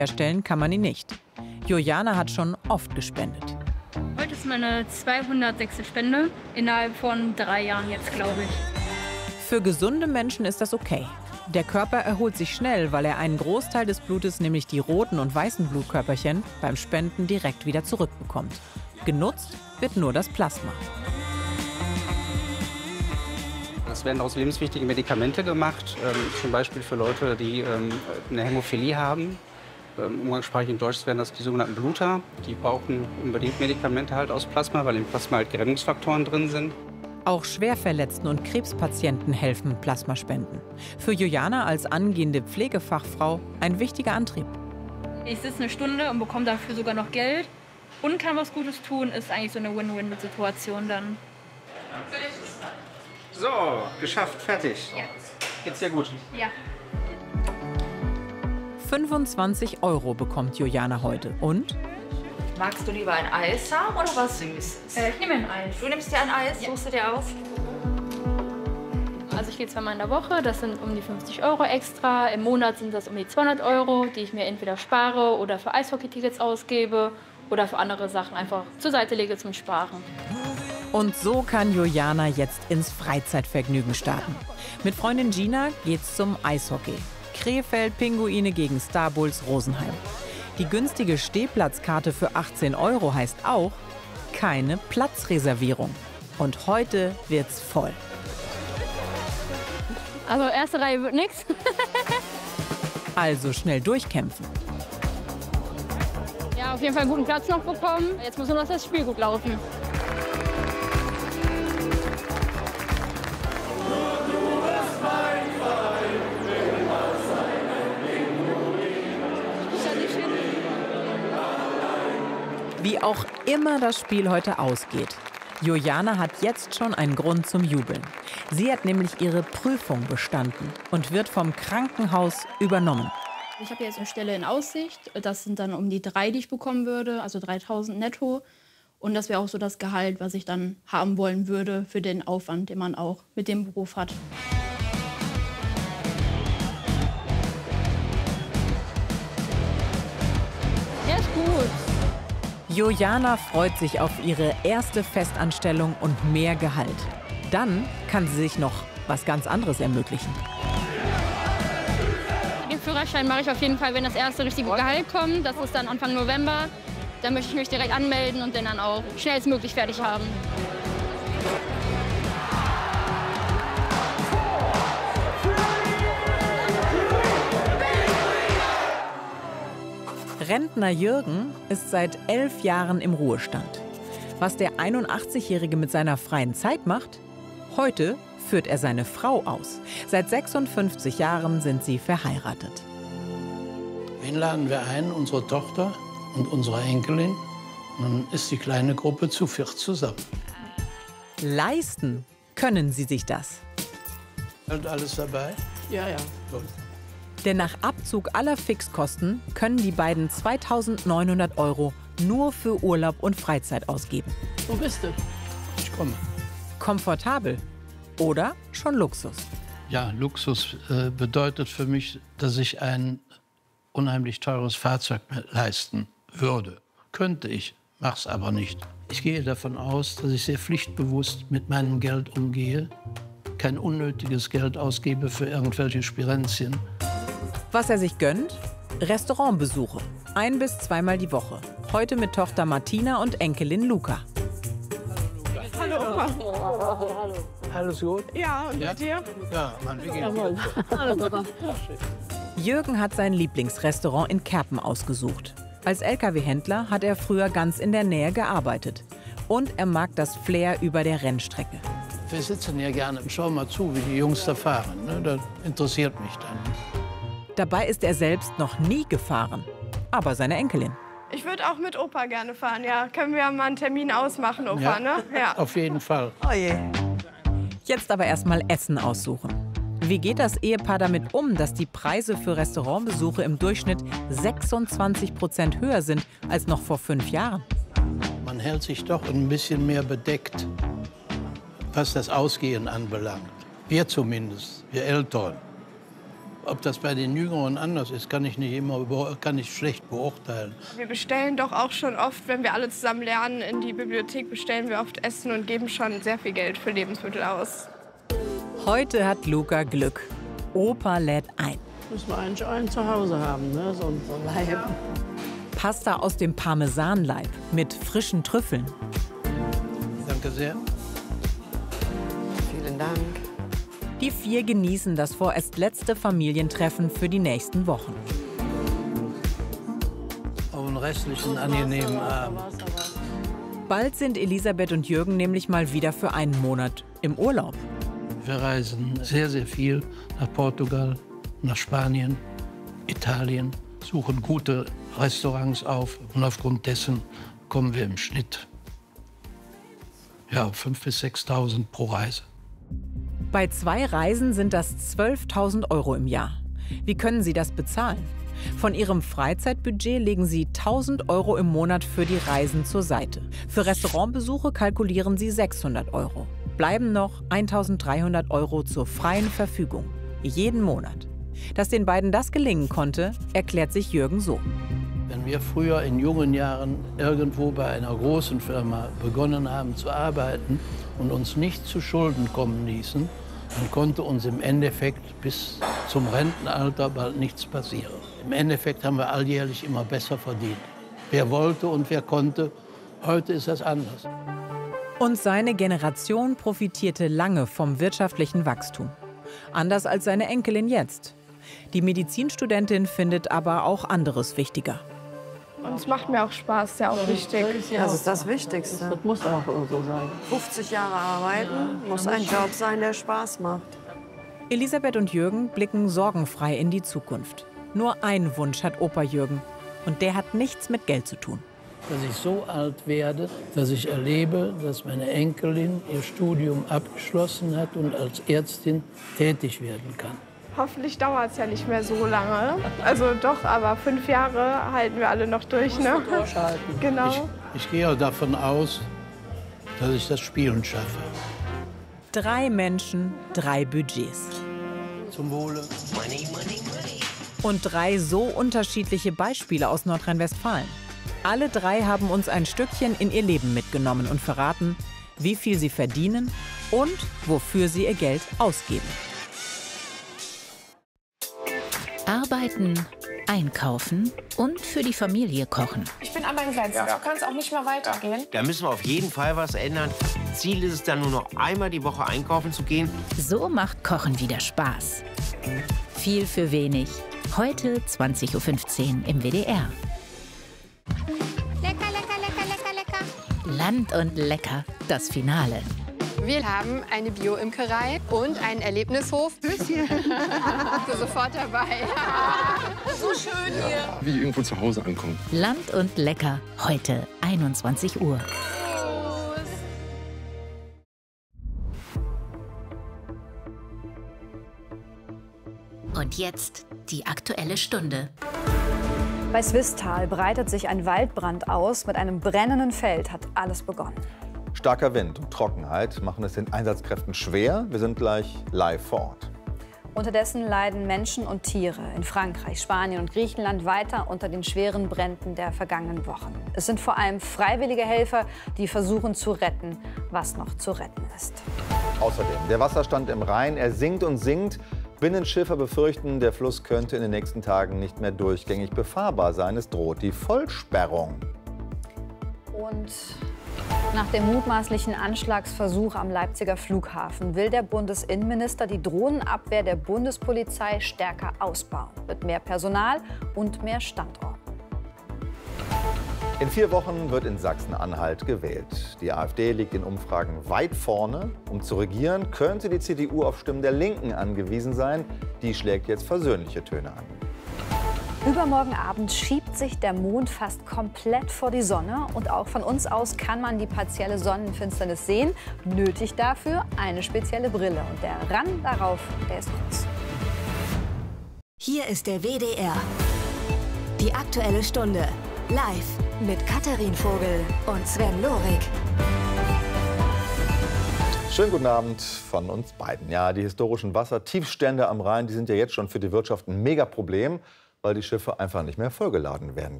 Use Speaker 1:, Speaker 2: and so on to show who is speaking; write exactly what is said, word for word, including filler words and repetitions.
Speaker 1: herstellen kann man ihn nicht. Juliana hat schon oft gespendet.
Speaker 2: Heute ist meine zweihundertsechste Spende, innerhalb von drei Jahren jetzt, glaube ich.
Speaker 1: Für gesunde Menschen ist das okay. Der Körper erholt sich schnell, weil er einen Großteil des Blutes, nämlich die roten und weißen Blutkörperchen, beim Spenden direkt wieder zurückbekommt. Genutzt wird nur das Plasma.
Speaker 3: Es werden daraus lebenswichtige Medikamente gemacht, ähm, zum Beispiel für Leute, die ähm, eine Hämophilie haben. Ähm, umgangssprachlich in Deutsch wären das die sogenannten Bluter. Die brauchen unbedingt Medikamente halt aus Plasma, weil im Plasma halt Gerinnungsfaktoren drin sind.
Speaker 1: Auch Schwerverletzten und Krebspatienten helfen Plasmaspenden. Für Juliana als angehende Pflegefachfrau ein wichtiger Antrieb.
Speaker 2: Ich sitze eine Stunde und bekomme dafür sogar noch Geld und kann was Gutes tun, ist eigentlich so eine Win-Win-Situation dann.
Speaker 3: So, geschafft, fertig.
Speaker 2: Ja.
Speaker 3: Geht's dir gut?
Speaker 2: Ja.
Speaker 1: fünfundzwanzig Euro bekommt Juliana heute. Und?
Speaker 4: Magst du lieber ein Eis haben oder was Süßes?
Speaker 2: Äh, ich nehme ein Eis.
Speaker 4: Du nimmst dir ein Eis,
Speaker 2: Ja.
Speaker 4: suchst du dir aus?
Speaker 2: Also ich gehe zweimal in der Woche, das sind um die fünfzig Euro extra. Im Monat sind das um die zweihundert Euro, die ich mir entweder spare oder für Eishockey-Tickets ausgebe oder für andere Sachen einfach zur Seite lege zum Sparen.
Speaker 1: Und so kann Juliana jetzt ins Freizeitvergnügen starten. Mit Freundin Gina geht's zum Eishockey. Krefeld Pinguine gegen Star Bulls Rosenheim. Die günstige Stehplatzkarte für achtzehn Euro heißt auch keine Platzreservierung. Und heute wird's voll.
Speaker 2: Also erste Reihe wird nichts.
Speaker 1: Also schnell durchkämpfen.
Speaker 2: Ja, auf jeden Fall einen guten Platz noch bekommen. Jetzt muss nur noch das Spiel gut laufen.
Speaker 1: Wie auch immer das Spiel heute ausgeht, Juliana hat jetzt schon einen Grund zum Jubeln. Sie hat nämlich ihre Prüfung bestanden und wird vom Krankenhaus übernommen.
Speaker 5: Ich habe jetzt eine Stelle in Aussicht. Das sind dann um die drei, die ich bekommen würde, also dreitausend netto. Und das wäre auch so das Gehalt, was ich dann haben wollen würde für den Aufwand, den man auch mit dem Beruf hat.
Speaker 2: Ja, ist gut.
Speaker 1: Juliana freut sich auf ihre erste Festanstellung und mehr Gehalt. Dann kann sie sich noch was ganz anderes ermöglichen.
Speaker 2: Den Führerschein mache ich auf jeden Fall, wenn das erste richtige Gehalt kommt. Das ist dann Anfang November. Da möchte ich mich direkt anmelden und den dann auch schnellstmöglich fertig haben.
Speaker 1: Rentner Jürgen ist seit elf Jahren im Ruhestand. Was der einundachtzigjährige mit seiner freien Zeit macht? Heute führt er seine Frau aus. Seit sechsundfünfzig Jahren sind sie verheiratet.
Speaker 6: Wen laden wir ein? Unsere Tochter und unsere Enkelin. Und dann ist die kleine Gruppe zu viert zusammen.
Speaker 1: Leisten können sie sich das.
Speaker 6: Und alles dabei?
Speaker 5: Ja, ja.
Speaker 6: Gut.
Speaker 1: Denn nach Abzug aller Fixkosten können die beiden zweitausendneunhundert Euro nur für Urlaub und Freizeit ausgeben.
Speaker 5: Wo bist du?
Speaker 6: Ich komme.
Speaker 1: Komfortabel oder schon Luxus?
Speaker 6: Ja, Luxus äh, bedeutet für mich, dass ich ein unheimlich teures Fahrzeug leisten würde. Könnte ich, mach's aber nicht. Ich gehe davon aus, dass ich sehr pflichtbewusst mit meinem Geld umgehe, kein unnötiges Geld ausgebe für irgendwelche Spirenzchen.
Speaker 1: Was er sich gönnt? Restaurantbesuche. Ein- bis zweimal die Woche. Heute mit Tochter Martina und Enkelin Luca.
Speaker 7: Hallo Opa.
Speaker 6: Alles gut?
Speaker 7: Ja, und
Speaker 6: Ja?
Speaker 7: mit dir?
Speaker 6: Ja, Mann, wie geht's?
Speaker 7: Hallo Papa.
Speaker 1: Jürgen hat sein Lieblingsrestaurant in Kerpen ausgesucht. Als L K W-Händler hat er früher ganz in der Nähe gearbeitet. Und er mag das Flair über der Rennstrecke.
Speaker 6: Wir sitzen ja gerne und schauen mal zu, wie die Jungs da fahren. Ne? Das interessiert mich dann.
Speaker 1: Dabei ist er selbst noch nie gefahren. Aber seine Enkelin.
Speaker 7: Ich würde auch mit Opa gerne fahren, ja. Können wir mal einen Termin ausmachen, Opa,
Speaker 6: Ja,
Speaker 7: ne? Ja.
Speaker 6: auf jeden Fall.
Speaker 1: Oh je. Jetzt aber erstmal Essen aussuchen. Wie geht das Ehepaar damit um, dass die Preise für Restaurantbesuche im Durchschnitt sechsundzwanzig Prozent höher sind als noch vor fünf Jahren?
Speaker 6: Man hält sich doch ein bisschen mehr bedeckt, was das Ausgehen anbelangt. Wir zumindest, wir Eltern. Ob das bei den Jüngeren anders ist, kann ich nicht immer kann ich schlecht beurteilen.
Speaker 7: Wir bestellen doch auch schon oft, wenn wir alle zusammen lernen, in die Bibliothek bestellen wir oft Essen und geben schon sehr viel Geld für Lebensmittel aus.
Speaker 1: Heute hat Luca Glück. Opa lädt ein.
Speaker 8: Muss man eigentlich einen zu Hause haben, ne? so ein so Leib.
Speaker 1: Pasta aus dem Parmesanleib mit frischen Trüffeln.
Speaker 6: Danke sehr.
Speaker 8: Vielen Dank.
Speaker 1: Die vier genießen das vorerst letzte Familientreffen für die nächsten Wochen.
Speaker 6: Auf einen restlichen angenehmen Abend.
Speaker 1: Bald sind Elisabeth und Jürgen nämlich mal wieder für einen Monat im Urlaub.
Speaker 6: Wir reisen sehr, sehr viel nach Portugal, nach Spanien, Italien, suchen gute Restaurants auf. Und aufgrund dessen kommen wir im Schnitt ja, auf fünftausend bis sechstausend pro Reise.
Speaker 1: Bei zwei Reisen sind das zwölftausend Euro im Jahr. Wie können Sie das bezahlen? Von Ihrem Freizeitbudget legen Sie tausend Euro im Monat für die Reisen zur Seite. Für Restaurantbesuche kalkulieren Sie sechshundert Euro. Bleiben noch eintausenddreihundert Euro zur freien Verfügung. Jeden Monat. Dass den beiden das gelingen konnte, erklärt sich Jürgen so.
Speaker 6: Wenn wir früher in jungen Jahren irgendwo bei einer großen Firma begonnen haben zu arbeiten und uns nicht zu Schulden kommen ließen, dann konnte uns im Endeffekt bis zum Rentenalter bald nichts passieren. Im Endeffekt haben wir alljährlich immer besser verdient. Wer wollte und wer konnte, heute ist das anders.
Speaker 1: Und seine Generation profitierte lange vom wirtschaftlichen Wachstum. Anders als seine Enkelin jetzt. Die Medizinstudentin findet aber auch anderes wichtiger.
Speaker 7: Und es macht mir auch Spaß, ist ja auch wichtig.
Speaker 8: Das ist das Wichtigste. Das muss auch so sein. fünfzig Jahre arbeiten, muss ein Job sein, der Spaß macht.
Speaker 1: Elisabeth und Jürgen blicken sorgenfrei in die Zukunft. Nur ein Wunsch hat Opa Jürgen. Und der hat nichts mit Geld zu tun.
Speaker 6: Dass ich so alt werde, dass ich erlebe, dass meine Enkelin ihr Studium abgeschlossen hat und als Ärztin tätig werden kann.
Speaker 7: Hoffentlich dauert es ja nicht mehr so lange. Also doch, aber fünf Jahre halten wir alle noch durch, ne?
Speaker 8: Durchhalten.
Speaker 7: Genau.
Speaker 6: Ich, ich gehe auch davon aus, dass ich das Spielen schaffe.
Speaker 1: Drei Menschen, drei Budgets.
Speaker 6: Zum Wohle.
Speaker 1: Und drei so unterschiedliche Beispiele aus Nordrhein-Westfalen. Alle drei haben uns ein Stückchen in ihr Leben mitgenommen und verraten, wie viel sie verdienen und wofür sie ihr Geld ausgeben.
Speaker 9: Arbeiten, einkaufen und für die Familie kochen.
Speaker 10: Ich bin an deinen Grenzen. Ja. Du kannst auch nicht mehr weitergehen.
Speaker 11: Da müssen wir auf jeden Fall was ändern. Ziel ist es dann nur noch einmal die Woche einkaufen zu gehen.
Speaker 9: So macht Kochen wieder Spaß. Viel für wenig. Heute zwanzig Uhr fünfzehn im W D R.
Speaker 10: Lecker, lecker, lecker, lecker, lecker.
Speaker 9: Land und lecker, das Finale.
Speaker 10: Wir haben eine Bio-Imkerei und einen Erlebnishof. Höschen. Du sofort dabei. So schön hier.
Speaker 12: Ja, wie irgendwo zu Hause ankommen.
Speaker 9: Land und lecker, heute einundzwanzig Uhr. Und jetzt die Aktuelle Stunde.
Speaker 13: Bei Swisttal breitet sich ein Waldbrand aus. Mit einem brennenden Feld hat alles begonnen.
Speaker 14: Starker Wind und Trockenheit machen es den Einsatzkräften schwer. Wir sind gleich live vor Ort.
Speaker 13: Unterdessen leiden Menschen und Tiere in Frankreich, Spanien und Griechenland weiter unter den schweren Bränden der vergangenen Wochen. Es sind vor allem freiwillige Helfer, die versuchen zu retten, was noch zu retten ist.
Speaker 14: Außerdem, der Wasserstand im Rhein, er sinkt und sinkt. Binnenschiffer befürchten, der Fluss könnte in den nächsten Tagen nicht mehr durchgängig befahrbar sein. Es droht die Vollsperrung.
Speaker 13: Und nach dem mutmaßlichen Anschlagsversuch am Leipziger Flughafen will der Bundesinnenminister die Drohnenabwehr der Bundespolizei stärker ausbauen. Mit mehr Personal und mehr Standorten.
Speaker 14: In vier Wochen wird in Sachsen-Anhalt gewählt. Die AfD liegt in Umfragen weit vorne. Um zu regieren, könnte die C D U auf Stimmen der Linken angewiesen sein. Die schlägt jetzt versöhnliche Töne an.
Speaker 13: Übermorgen Abend schiebt sich der Mond fast komplett vor die Sonne. Und auch von uns aus kann man die partielle Sonnenfinsternis sehen. Nötig dafür eine spezielle Brille. Und der Rand darauf, der ist groß.
Speaker 15: Hier ist der W D R. Die Aktuelle Stunde. Live mit Katharin Vogel und Sven Lorik.
Speaker 14: Schönen guten Abend von uns beiden. Ja, die historischen Wassertiefstände am Rhein, die sind ja jetzt schon für die Wirtschaft ein Megaproblem, weil die Schiffe einfach nicht mehr vollgeladen werden